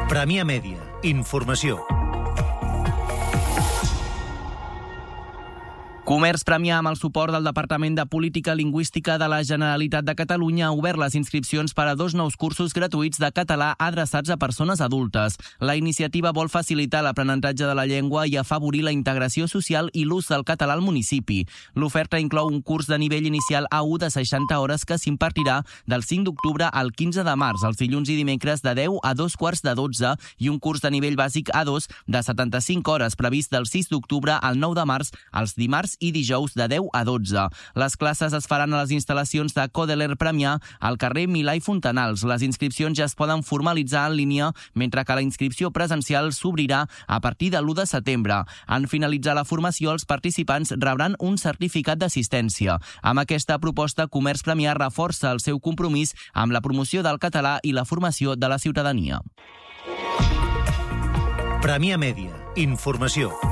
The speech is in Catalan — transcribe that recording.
Premià Mèdia. Informació. Comerç Premià, amb el suport del Departament de Política Lingüística de la Generalitat de Catalunya, ha obert les inscripcions per a 2 nous cursos gratuïts de català adreçats a persones adultes. La iniciativa vol facilitar l'aprenentatge de la llengua i afavorir la integració social i l'ús del català al municipi. L'oferta inclou un curs de nivell inicial A1 de 60 hores que s'impartirà del 5 d'octubre al 15 de març, els dilluns i dimecres de 10 a 2:45, i un curs de nivell bàsic A2 de 75 hores previst del 6 d'octubre al 9 de març, els dimarts i dijous de 10 a 12. Les classes es faran a les instal·lacions de Codeler Premià al carrer Milà i Fontanals. Les inscripcions ja es poden formalitzar en línia, mentre que la inscripció presencial s'obrirà a partir de l'1 de setembre. En finalitzar la formació, els participants rebran un certificat d'assistència. Amb aquesta proposta, Comerç Premià reforça el seu compromís amb la promoció del català i la formació de la ciutadania. Premià Mèdia. Informació.